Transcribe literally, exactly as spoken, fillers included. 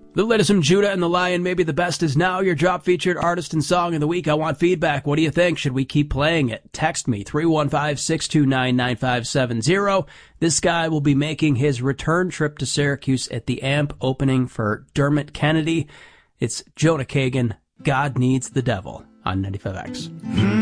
The latest from Judah and the Lion, Maybe the Best Is Now, your drop featured artist and song of the week. I want feedback. What do you think? Should we keep playing it? Text me, three one five, six two nine, nine five seven zero. This guy will be making his return trip to Syracuse at the A M P opening for Dermot Kennedy. It's Jonah Kagan, God Needs the Devil, on ninety-five X. Mm.